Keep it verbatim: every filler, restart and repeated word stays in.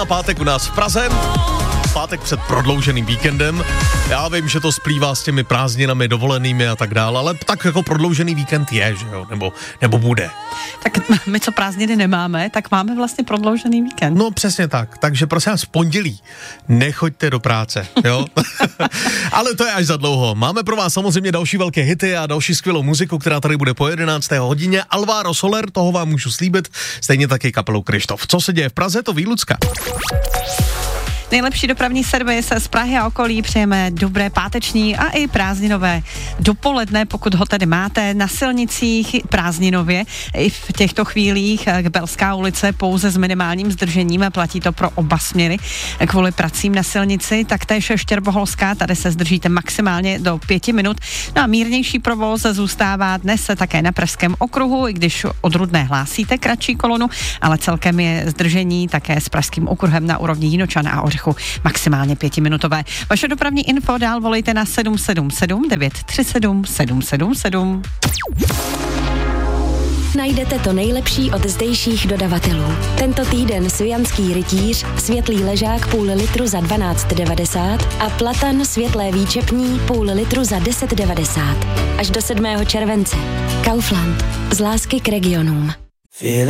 Na pátek u nás v Praze, pátek před prodlouženým víkendem. Já vím, že to splývá s těmi prázdninami, dovolenými a tak dále, ale tak jako prodloužený víkend je, že jo, nebo, nebo bude. Tak my, co prázdniny nemáme, tak máme vlastně prodloužený víkend. No přesně tak, takže prosím vás, v pondělí nechoďte do práce, jo. Ale to je až za dlouho. Máme pro vás samozřejmě další velké hity a další skvělou muziku, která tady bude po jedenácté hodině. Alvaro Soler, toho vám můžu slíbit, stejně taky kapelou Kryštof. Co se děje v Praze, to ví Lucka. Nejlepší dopravní servis z Prahy a okolí, přejeme dobré páteční a i prázdninové dopoledne, pokud ho tedy máte na silnicích prázdninově. I v těchto chvílích k Belská ulice pouze s minimálním zdržením, platí to pro oba směry. Kvůli pracím na silnici, taktéž Štěrboholská, tady se zdržíte maximálně do pěti minut. No a mírnější provoz zůstává dnes také na Pražském okruhu, i když od Rudné hlásíte kratší kolonu, ale celkem je zdržení také s Pražským okruhem na úrovni Jinočan a Ořech maximálně pětiminutové. Vaše dopravní info dál volejte na sedm sedm sedm devět tři sedm sedm sedm sedm. Najdete to nejlepší od zdejších dodavatelů. Tento týden Sujanský rytíř, světlý ležák půl litru za dvanáct devadesát a platan světlé výčepní půl litru za deset devadesát. Až do sedmého července. Kaufland. Z lásky k regionům.